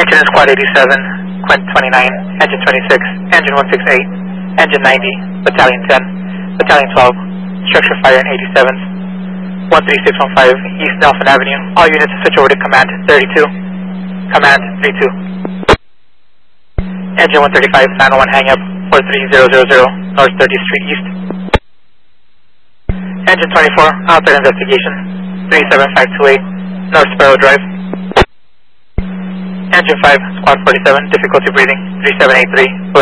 Engine is Quad 87, Quint 29, Engine 26, Engine 168, Engine 90, Battalion 10, Battalion 12, Structure Fire in 87th, 13615 East Nelson Avenue. All units switch over to Command 32. Command 32. Engine 135, final 1 hang up, 43000, North 30th Street East. Engine 24, outside investigation, 37528, North Sparrow Drive. Engine 5, Squad 47, difficulty breathing, 3783.